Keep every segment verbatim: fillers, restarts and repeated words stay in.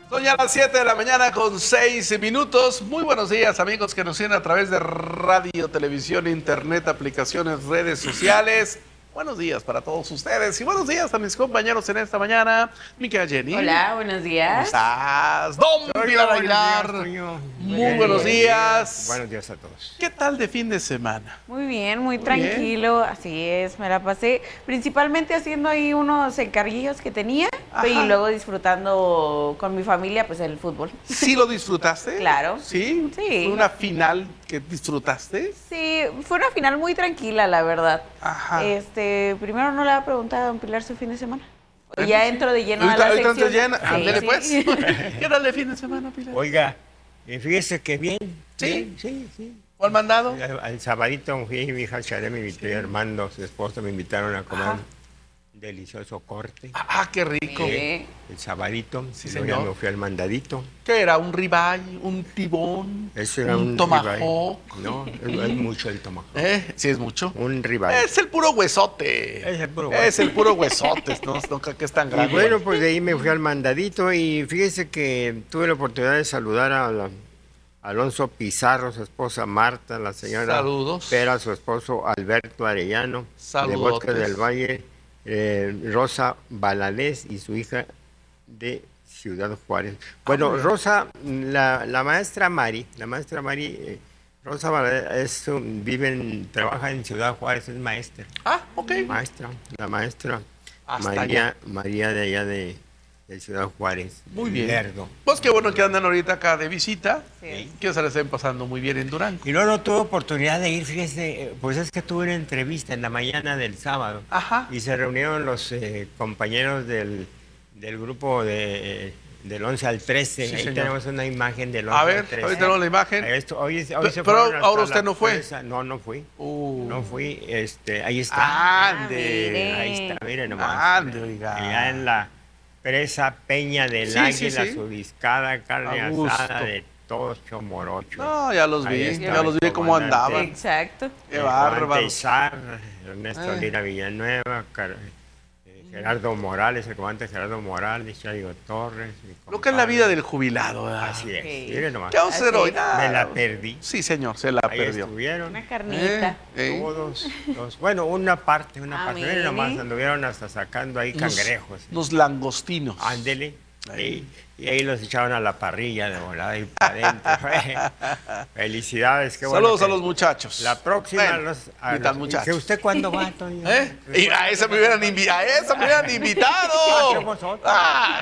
Son ya las siete de la mañana con seis minutos. Muy buenos días, amigos que nos siguen a través de radio, televisión, internet, aplicaciones, redes sociales. Buenos días para todos ustedes y buenos días a mis compañeros en esta mañana. Mi querida Jenny. Hola, buenos días. ¿Cómo estás? Don Pilar Aguilar. Muy buenos días. Buenos días a todos. ¿Qué tal de fin de semana? Muy bien, muy, Muy tranquilo, bien. Así es, me la pasé principalmente haciendo ahí unos encarguillos que tenía. Ajá. Y luego disfrutando con mi familia pues el fútbol. ¿Sí lo disfrutaste? Claro. ¿Sí? Sí. ¿Fue una final que disfrutaste? Sí, fue una final muy tranquila, la verdad. Ajá. Este, primero no le había preguntado a don Pilar su fin de semana. Y ya sí. entro de lleno ahorita, a la ahorita sección. De lleno. Sí, Ándele sí. pues. ¿Qué tal de fin de semana, Pilar? Oiga, eh, fíjese que bien. ¿Sí? Bien, sí, sí. ¿Cuál mandado? Al, al sabadito fui, mi hija Chale me invitó, sí. Armando, su esposo, me invitaron a comer un delicioso corte. Ah, qué rico. Sí. El sabadito. Sí, luego señor. ya me fui al mandadito. ¿Qué era? ¿Un ribeye? ¿Un tibón? Eso era un, un tomahawk. No, es, es mucho el tomahawk. ¿Eh? Sí, es mucho. Un ribeye. Es el puro huesote. Es el puro huesote. Es el puro huesote, no, no creo que es tan grande. Y bueno, pues de ahí me fui al mandadito y fíjese que tuve la oportunidad de saludar a la, Alonso Pizarro, su esposa Marta, la señora Saludos. Pera, su esposo Alberto Arellano, de Bosques del Valle, eh, Rosa Balalés y su hija de Ciudad Juárez. Bueno, ah, Rosa, la, la maestra Mari, la maestra Mari, eh, Rosa Balalés es, vive en, trabaja en Ciudad Juárez, es maestra. Ah, ok. Maestra, la maestra Hasta María, allá. María de allá de, de Ciudad Juárez. Muy bien. Lerdo. Pues qué bueno que andan ahorita acá de visita. Sí. Que se les estén pasando muy bien en Durango. Y luego no tuve oportunidad de ir, fíjese, pues es que tuve una entrevista en la mañana del sábado. Ajá. Y se reunieron los eh, compañeros del, del grupo de, eh, del once al trece. Sí, ahí señor. Tenemos una imagen del once A ver, al trece. ahorita tenemos la imagen. Esto, hoy, hoy pero se pero fueron hasta ahora usted la no fue. presa. No, no fui. Uh. No fui. Este, ahí está. Ande. Ahí está, miren nomás. Ande, oiga. Allá en la presa Peña del Sí, Águila, sí, sí. su discada, carne A asada gusto. de tocho morocho. No, ya los Ahí vi, está ya los vi el cómo comandante. andaban. Exacto. Qué Eh, bárbaro. Juan Teizar, Ernesto Eh. Lira Villanueva, Car- eh, Gerardo Morales, el comandante Gerardo Morales, Chayo Torres. mi Lo que es la compadre. vida del jubilado, ¿verdad? Así es. Sí. Miren nomás. ¿Qué vamos a hacer Así hoy? es. Nada. Me la perdí. Sí, señor, se la Ahí perdió. estuvieron. Una carnita. Eh, eh. Todos, todos. Bueno, una parte, una Ah, parte. mire. Miren nomás, anduvieron hasta sacando ahí Los- cangrejos. Los langostinos. Ándele. Ahí. Y, y ahí los echaron a la parrilla de volada y para adentro. Felicidades, qué bueno. Saludos que- a los muchachos. La próxima Bueno, los, a ni tan los- muchachos. ¿Que ¿Usted cuándo va, Toño? ¿Eh? Y a esa me hubieran, invi a esa me hubieran invitado. Hacemos otra. Ah.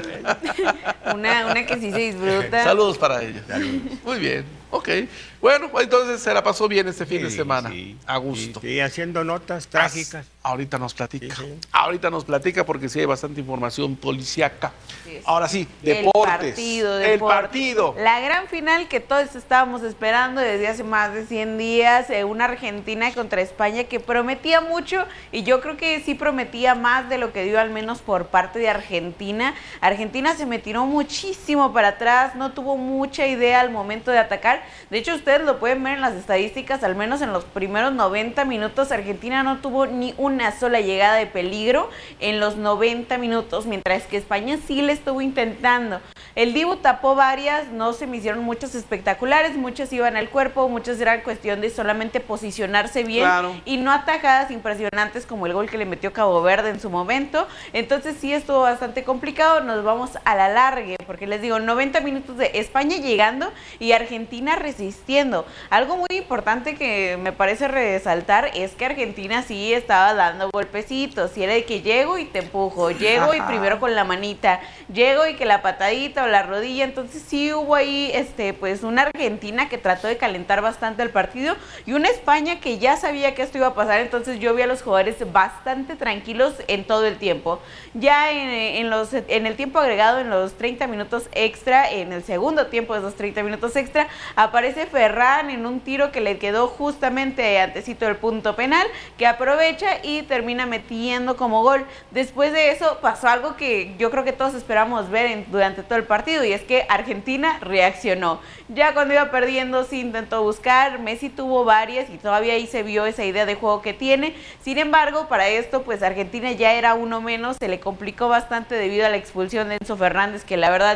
Una, una que sí se disfruta. Saludos para ellos. Muy bien, ok. Bueno, entonces se la pasó bien este fin de Sí, semana. sí. A gusto. Sí, sí, haciendo notas trágicas. Ahorita nos platica. Sí, sí. Ahorita nos platica porque sí hay bastante información policíaca. Sí, sí. Ahora sí, El deportes. partido, El deporte. partido. La gran final que todos estábamos esperando desde hace más de cien días, eh, una Argentina contra España que prometía mucho y yo creo que sí prometía más de lo que dio al menos por parte de Argentina. Argentina se me tiró muchísimo para atrás, no tuvo mucha idea al momento de atacar. De hecho, ustedes lo pueden ver en las estadísticas, al menos en los primeros noventa minutos, Argentina no tuvo ni una sola llegada de peligro en los noventa minutos, mientras que España sí le estuvo intentando. El Dibu tapó varias, no se me hicieron muchas espectaculares, muchas iban al cuerpo, muchas eran cuestión de solamente posicionarse bien, Claro. y no atajadas impresionantes como el gol que le metió Cabo Verde en su momento. Entonces sí estuvo bastante complicado. Nos vamos a la largue, porque les digo, noventa minutos de España llegando y Argentina resistiendo. Algo muy importante que me parece resaltar es que Argentina sí estaba dando golpecitos, y era de que llego y te empujo, llego y primero con la manita, llego y que la patadita o la rodilla. Entonces sí hubo ahí este pues una Argentina que trató de calentar bastante el partido y una España que ya sabía que esto iba a pasar. Entonces yo vi a los jugadores bastante tranquilos en todo el tiempo. Ya en, en los en el tiempo agregado, en los treinta minutos extra, en el segundo tiempo de esos treinta minutos extra, aparece Ferran en un tiro que le quedó justamente antecito del punto penal, que aprovecha y termina metiendo como gol. Después de eso pasó algo que yo creo que todos esperamos ver en, durante todo el partido, y es que Argentina reaccionó. Ya cuando iba perdiendo sí intentó buscar, Messi tuvo varias y todavía ahí se vio esa idea de juego que tiene. Sin embargo, para esto pues Argentina ya era uno menos, se le complicó bastante debido a la expulsión de Enzo Fernández, que la verdad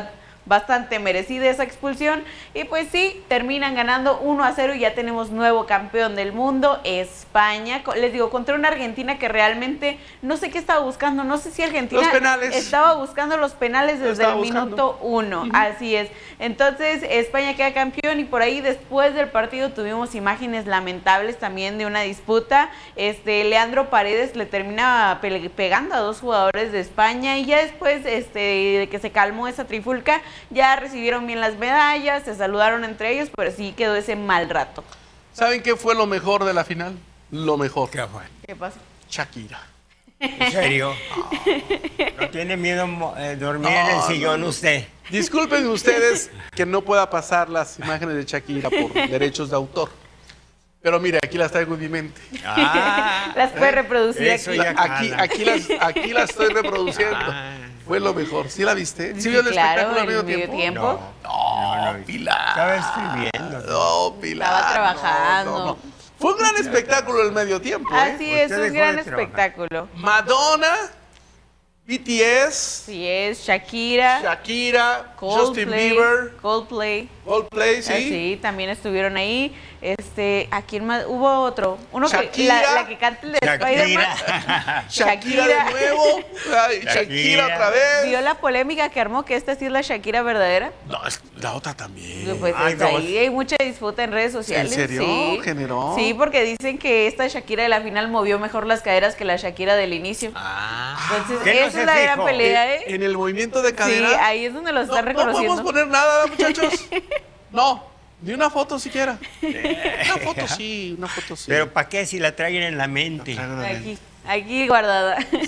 bastante merecida esa expulsión. Y pues sí, terminan ganando uno a cero y ya tenemos nuevo campeón del mundo, España. Les digo, contra una Argentina que realmente no sé qué estaba buscando, no sé si Argentina los penales. estaba buscando los penales desde el buscando. minuto uno, uh-huh. Así es. Entonces España queda campeón y por ahí después del partido tuvimos imágenes lamentables también de una disputa. Este Leandro Paredes le termina pe pegando a dos jugadores de España y ya después este, de que se calmó esa trifulca, ya recibieron bien las medallas, se saludaron entre ellos, pero sí quedó ese mal rato. ¿Saben qué fue lo mejor de la final? Lo mejor. ¿Qué fue? ¿Qué pasó? Shakira. ¿En serio? Oh, ¿no tiene miedo eh, dormir no, en el sillón no. usted? Disculpen ustedes que no pueda pasar las imágenes de Shakira por derechos de autor. Pero mire, aquí las traigo en mi mente. Ah, las puede reproducir aquí. Aquí, aquí, las, aquí las estoy reproduciendo. Ah. Fue lo mejor. ¿Sí la viste? ¿Sí, sí vio el claro, espectáculo al medio tiempo? tiempo? No, no, no, no Pilar. Estaba escribiendo. No, Pilar. Estaba trabajando. No, no, no. Fue un gran espectáculo el medio tiempo. ¿eh? Así es, un gran espectáculo. Madonna, B T S. Sí es, Shakira. Shakira, Coldplay, Justin Bieber. Coldplay. Coldplay, sí. Ah, sí, también estuvieron ahí. Este, ¿a quién más? Hubo otro. Uno Shakira, que, la, la que canta el de Spider-Man. Shakira. Shakira de nuevo. Ay, Shakira. Shakira otra vez. ¿Vio la polémica que armó que esta sí es la Shakira verdadera? No, es la otra también. Pues Ay, no. Ahí hay mucha disputa en redes sociales. ¿En serio? Sí. ¿Generó? Sí, porque dicen que esta Shakira de la final movió mejor las caderas que la Shakira del inicio. Ah. Entonces, esa no es la fijo? gran pelea, ¿eh? ¿En, en el movimiento de cadera? Sí, ahí es donde lo están no, reconociendo. No podemos poner nada, muchachos. No. Ni una foto siquiera. Una foto sí, una foto sí. Pero ¿para qué si la traen en la mente? La aquí, aquí guardada. Sí.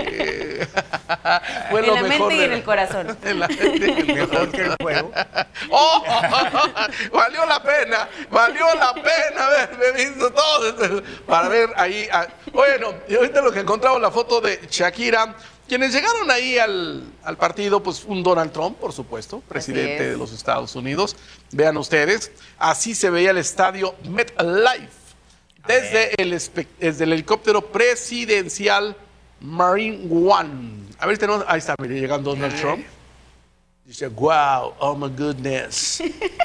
Fue en lo la mejor mente y en el corazón. En la mente y en el mejor que el juego. Oh, oh, oh, valió la pena, valió la pena haberme visto todo para ver ahí. A, bueno, y ahorita lo que encontramos la foto de Shakira. Quienes llegaron ahí al, al partido, pues un Donald Trump, por supuesto, presidente de los Estados Unidos. Vean ustedes, así se veía el estadio MetLife desde el, desde el helicóptero presidencial Marine One. A ver, tenemos, ahí está, mire, llegando Donald Trump. Dice, wow, oh my goodness.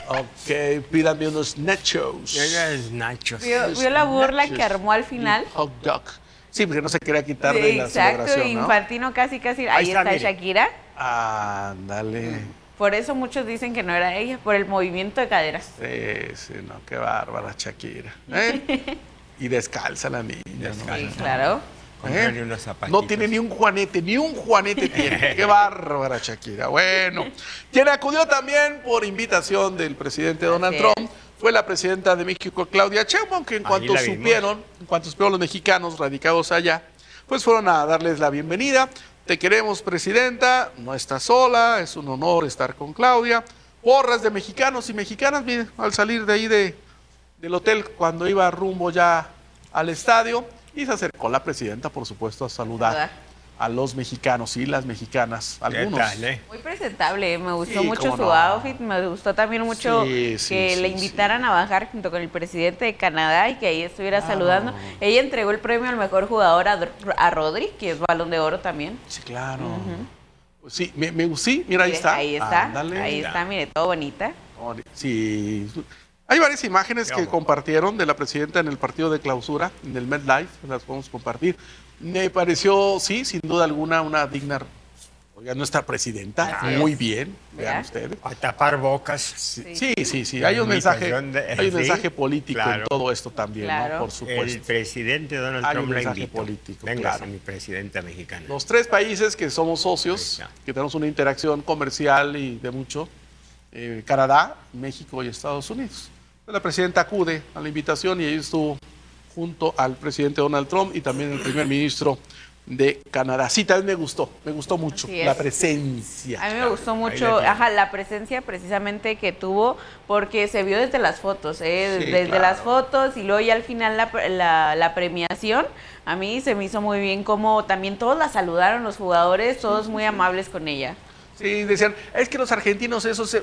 Ok, pídame unos nachos. nachos. ¿Vio, ¿Vio la burla nachos que armó al final? Hot dog. Sí, porque no se quería quitar sí, de la exacto, celebración, ¿no? Infantino casi, casi. Ahí, Ahí está, está Shakira. Ándale. Por eso muchos dicen que no era ella, por el movimiento de caderas. Sí, sí, no, qué bárbara Shakira. ¿Eh? Y descalza la niña. Descalza. Sí, claro. ¿Eh? No tiene ni un juanete, ni un juanete tiene. Qué bárbara Shakira. Bueno, quien acudió también por invitación del presidente Donald Así Trump es. fue la presidenta de México, Claudia Sheinbaum, que en cuanto supieron, en cuanto supieron los mexicanos radicados allá, pues fueron a darles la bienvenida. Te queremos, presidenta, no estás sola, es un honor estar con Claudia. Porras de mexicanos y mexicanas, miren, al salir de ahí de, del hotel, cuando iba rumbo ya al estadio, y se acercó la presidenta, por supuesto, a saludar ¿verdad? a los mexicanos y las mexicanas, algunos. Tal, eh? Muy presentable, me gustó sí, mucho su no. outfit, me gustó también mucho sí, sí, que sí, le sí, invitaran sí. a bajar junto con el presidente de Canadá y que ahí estuviera ah, saludando. Ella entregó el premio al mejor jugador a, a Rodri, que es Balón de Oro también. Sí, claro. Uh-huh. Sí, me, me, sí, mira, ahí está. Ahí está, Ándale. ahí está, mire, todo bonita. Sí, hay varias imágenes que compartieron de la presidenta en el partido de clausura, en el MetLife, las podemos compartir. Me pareció, sí, sin duda alguna, una digna, oiga, nuestra presidenta, Así muy es. bien, vean ¿verdad? ustedes. A tapar bocas. Sí, sí, sí, sí. hay un mensaje, de, hay un sí, mensaje político claro. en todo esto también, claro. ¿no? Por supuesto. El presidente Donald hay Trump un mensaje la invito. político, Venga, claro. mi presidenta mexicana. Los tres países que somos socios, que tenemos una interacción comercial y de mucho, eh, Canadá, México y Estados Unidos. La presidenta acude a la invitación y ahí estuvo junto al presidente Donald Trump y también el primer ministro de Canadá. Sí, también me gustó, me gustó mucho la presencia. A mí me gustó mucho ajá, la presencia precisamente que tuvo, porque se vio desde las fotos, ¿eh? sí, desde claro. las fotos y luego ya al final la, la, la premiación. A mí se me hizo muy bien como también todos la saludaron, los jugadores, todos muy amables con ella. Sí, decían, es que los argentinos eso se...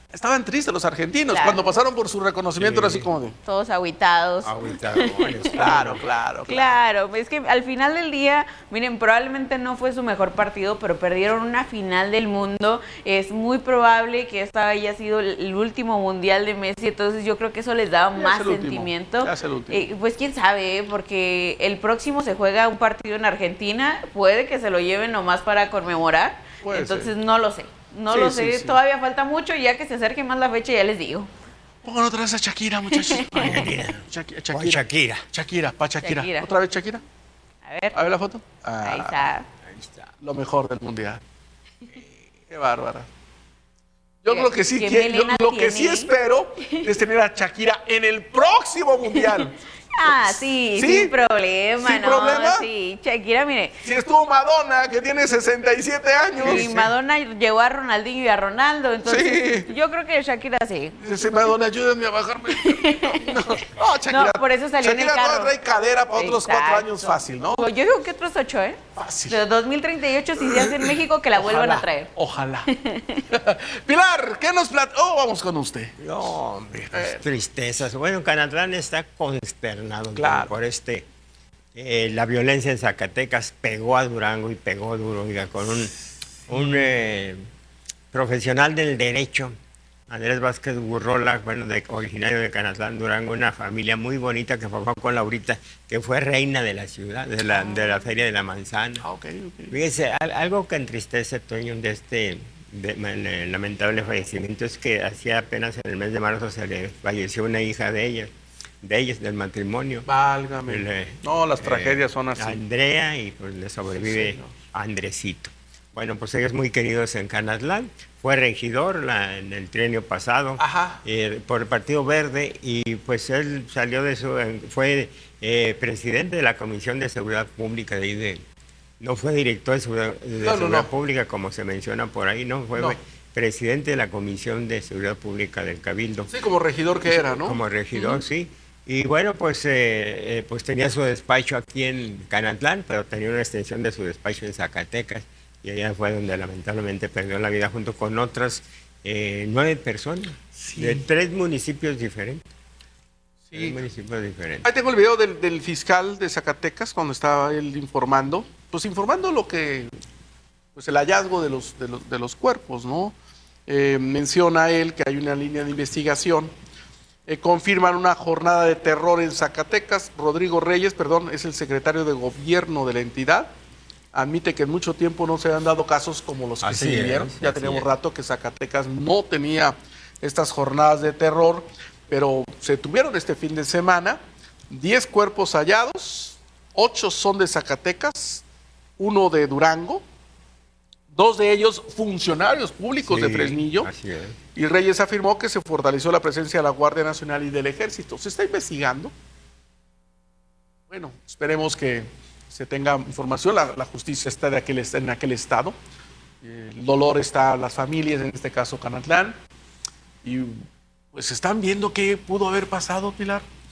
estaban tristes los argentinos. Claro. Cuando pasaron por su reconocimiento, sí. Era así como de... Todos agüitados. Agüitados. Claro, claro, claro. Claro, es que al final del día, miren, probablemente no fue su mejor partido, pero perdieron una final del mundo. Es muy probable que esta haya sido el último mundial de Messi, entonces yo creo que eso les daba más sentimiento. Eh, pues quién sabe, ¿eh? Porque el próximo se juega un partido en Argentina, puede que se lo lleven nomás para conmemorar, puede entonces ser. No lo sé. No sí, lo sé, sí, sí. Todavía falta mucho y ya que se acerque más la fecha ya les digo. Pongan otra vez a Shakira, muchachos. Shakira. Shakira. Shakira. Shakira, pa' Shakira. Shakira. ¿Otra vez Shakira? A ver. A ver la foto. Ah, ahí está. Ahí está. Lo mejor del mundial. Qué bárbara. Yo creo que sí, que, yo, lo tiene? que sí espero es tener a Shakira en el próximo mundial. Ah, sí, ¿Sí? sin problema, ¿Sin ¿no? problema? Sí, Shakira, mire. Si estuvo Madonna, que tiene sesenta y siete años. Y sí. Madonna llevó a Ronaldinho y a Ronaldo, entonces sí. yo creo que Shakira sí. Dice, Madonna, ayúdenme a bajarme. No, no, Shakira. No, por eso salió Shakira en el carro. Shakira trae cadera para otros Exacto. cuatro años fácil, ¿no? Yo digo que otros ocho, ¿eh? Fácil. De dos mil treinta y ocho, si se hace en México, que la ojalá, vuelvan a traer. Ojalá. Pilar, ¿qué nos plat... Oh, vamos con usted. No, hombre, pues, eh. tristezas. Bueno, Canatlán está consternado. Claro. Por este, eh, la violencia en Zacatecas pegó a Durango y pegó duro, oiga, con un, un eh, profesional del derecho, Andrés Vázquez Gurrola, bueno, de, originario de Canatlán, Durango, una familia muy bonita que formó con Laurita, que fue reina de la ciudad, de la, de la Feria de la Manzana. Ah, okay, okay. Fíjese, algo que entristece, Toño, de este de, de, lamentable fallecimiento es que hacía apenas en el mes de marzo se le falleció una hija de ella. de ellos, del matrimonio. Válgame. El, no, las eh, tragedias son así. Andrea, y pues le sobrevive sí, no. Andresito. Bueno, pues ellos muy queridos en Canatlán. Fue regidor la, en el trienio pasado eh, por el Partido Verde y pues él salió de su... Fue eh, presidente de la Comisión de Seguridad Pública de ahí de... No fue director de Seguridad, de no, seguridad no, no. Pública como se menciona por ahí, no, fue... No. presidente de la Comisión de Seguridad Pública del Cabildo. Sí, como regidor que era, ¿no? Como regidor, uh-huh. sí. Y bueno, pues, eh, eh, pues tenía su despacho aquí en Canatlán, pero tenía una extensión de su despacho en Zacatecas. Y allá fue donde lamentablemente perdió la vida junto con otras eh, nueve personas sí. de tres municipios diferentes. Sí. Tres municipios diferentes. Ahí tengo el video del, del fiscal de Zacatecas cuando estaba él informando, pues informando lo que, pues el hallazgo de los, de los, de los cuerpos, ¿no? Eh, menciona él que hay una línea de investigación. Eh, confirman una jornada de terror en Zacatecas. Rodrigo Reyes, perdón, es el secretario de gobierno de la entidad. Admite que en mucho tiempo no se han dado casos como los que así se vivieron. Ya teníamos rato que Zacatecas no tenía estas jornadas de terror, pero se tuvieron este fin de semana. Diez cuerpos hallados, ocho son de Zacatecas, uno de Durango, dos de ellos funcionarios públicos sí, de Fresnillo. Así es. Y Reyes afirmó que se fortaleció la presencia de la Guardia Nacional y del Ejército. Se está investigando. Bueno, esperemos que se tenga información. La, la justicia está de aquel, en aquel estado. El dolor está a las familias, en este caso Canatlán. Y pues están viendo qué pudo haber pasado, Pilar.